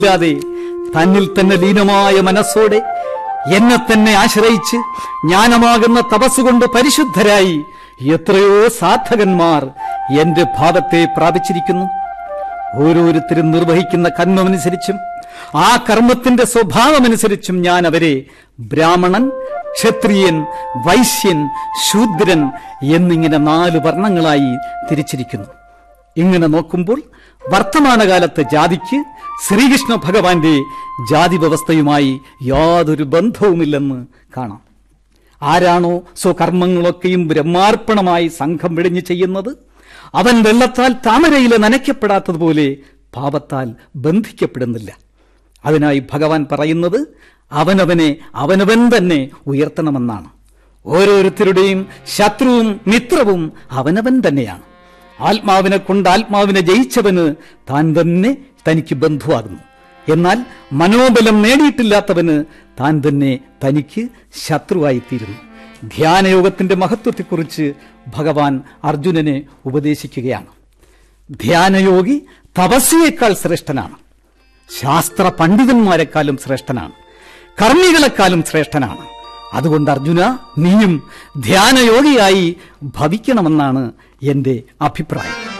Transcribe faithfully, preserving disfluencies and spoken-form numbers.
ാതെ തന്നിൽ തന്നെ ലീനമായ മനസ്സോടെ എന്നെ തന്നെ ആശ്രയിച്ച് ജ്ഞാനമാകുന്ന തപസ്സുകൊണ്ട് പരിശുദ്ധരായി എത്രയോ സാധകന്മാർ എന്റെ ഭാവത്തെ പ്രാപിച്ചിരിക്കുന്നു. ഓരോരുത്തരും നിർവഹിക്കുന്ന കർമ്മമനുസരിച്ചും ആ കർമ്മത്തിന്റെ സ്വഭാവമനുസരിച്ചും ഞാൻ അവരെ ബ്രാഹ്മണൻ, ക്ഷത്രിയൻ, വൈശ്യൻ, ശൂദ്രൻ എന്നിങ്ങനെ നാല് വർണ്ണങ്ങളായി തിരിച്ചിരിക്കുന്നു. ഇങ്ങനെ നോക്കുമ്പോൾ വർത്തമാനകാലത്ത് ജാതിക്ക് ശ്രീകൃഷ്ണ ഭഗവാന്റെ ജാതി വ്യവസ്ഥയുമായി യാതൊരു ബന്ധവുമില്ലെന്ന് കാണാം. ആരാണോ സ്വകർമ്മങ്ങളൊക്കെയും ബ്രഹ്മാർപ്പണമായി സംഘം വെടിഞ്ഞ് ചെയ്യുന്നത്, അവൻ വെള്ളത്താൽ താമരയിലെ നനയ്ക്കപ്പെടാത്തതുപോലെ പാപത്താൽ ബന്ധിക്കപ്പെടുന്നില്ല. അതിനായി ഭഗവാൻ പറയുന്നത് അവനവനെ അവനവൻ തന്നെ ഉയർത്തണമെന്നാണ്. ഓരോരുത്തരുടെയും ശത്രുവും മിത്രവും അവനവൻ തന്നെയാണ്. ആത്മാവിനെ കൊണ്ട് ആത്മാവിനെ ജയിച്ചവന് താൻ തന്നെ തനിക്ക് ബന്ധുവാകുന്നു. എന്നാൽ മനോബലം നേടിയിട്ടില്ലാത്തവന് താൻ തന്നെ തനിക്ക് ശത്രുവായിത്തീരുന്നു. ധ്യാനയോഗത്തിന്റെ മഹത്വത്തെക്കുറിച്ച് ഭഗവാൻ അർജുനനെ ഉപദേശിക്കുകയാണ്. ധ്യാനയോഗി തപസ്വിയേക്കാൾ ശ്രേഷ്ഠനാണ്, ശാസ്ത്ര പണ്ഡിതന്മാരെക്കാളും ശ്രേഷ്ഠനാണ്, കർമ്മികളെക്കാളും ശ്രേഷ്ഠനാണ്. അതുകൊണ്ട് അർജുന, നീയും ധ്യാനയോഗിയായി ഭവിക്കണമെന്നാണ് എന്റെ അഭിപ്രായം.